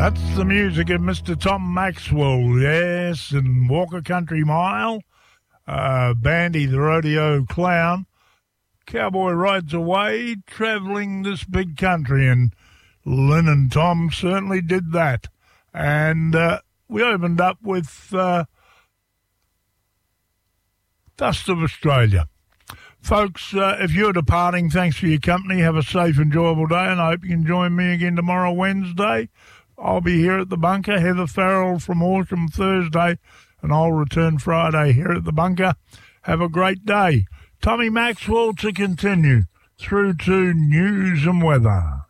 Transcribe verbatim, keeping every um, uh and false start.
That's the music of Mister Tom Maxwell, yes, and Walker Country Mile, uh, Bandy the Rodeo Clown. Cowboy rides away, travelling this big country, and Lynn and Tom certainly did that. And uh, we opened up with uh, Dust of Australia. Folks, uh, if you're departing, thanks for your company. Have a safe, enjoyable day, and I hope you can join me again tomorrow, Wednesday. I'll be here at the bunker. Heather Farrell from Horsham Thursday, and I'll return Friday here at the bunker. Have a great day. Tommy Maxwell to continue through to news and weather.